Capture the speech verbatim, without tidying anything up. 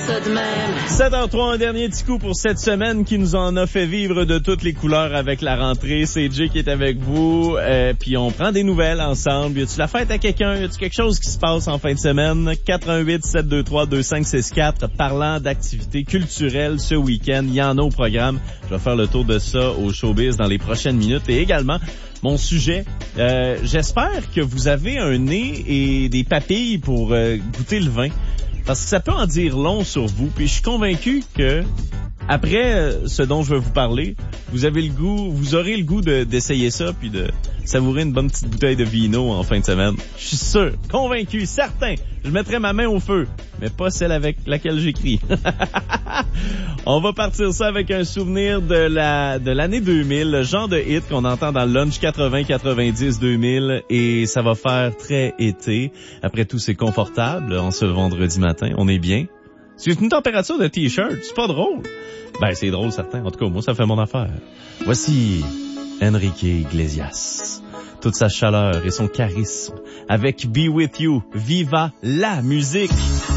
ça de même. sept heures trois, un dernier petit coup pour cette semaine qui nous en a fait vivre de toutes les couleurs avec la rentrée. C'est Jay qui est avec vous, euh, puis on prend des nouvelles ensemble. Y a-tu la fête à quelqu'un? Y a-tu quelque chose qui se passe en fin de semaine? quatre un huit, sept deux trois, deux cinq six quatre. Parlant d'activités culturelles ce week-end, il y en a au programme. Je vais faire le tour de ça au showbiz dans les prochaines minutes. Et également, mon sujet, euh, j'espère que vous avez un nez et des papilles pour euh, goûter le vin. Parce que ça peut en dire long sur vous. Puis je suis convaincu que après euh, ce dont je vais vous parler, vous avez le goût, vous aurez le goût de, d'essayer ça puis de savourer une bonne petite bouteille de vino en fin de semaine. Je suis sûr, convaincu, certain. Je mettrai ma main au feu, mais pas celle avec laquelle j'écris. On va partir ça avec un souvenir de la de l'année deux mille, le genre de hit qu'on entend dans le lunch quatre-vingts, quatre-vingt-dix, deux mille, et ça va faire très été. Après tout, c'est confortable en ce vendredi matin. On est bien. C'est une température de t-shirt, c'est pas drôle. Ben, c'est drôle, certain. En tout cas, moi, ça fait mon affaire. Voici Enrique Iglesias. Toute sa chaleur et son charisme avec Be With You. Viva la musique!